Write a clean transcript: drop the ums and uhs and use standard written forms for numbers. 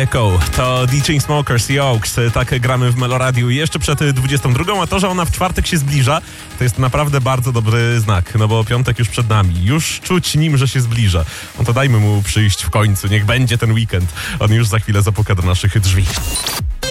Echo, to The Chainsmokers i Oaks. Tak gramy w Meloradiu jeszcze przed 22, a to, że ona w czwartek się zbliża, to jest naprawdę bardzo dobry znak, no bo piątek już przed nami. Już czuć nim, że się zbliża. No to dajmy mu przyjść w końcu, niech będzie ten weekend. On już za chwilę zapuka do naszych drzwi.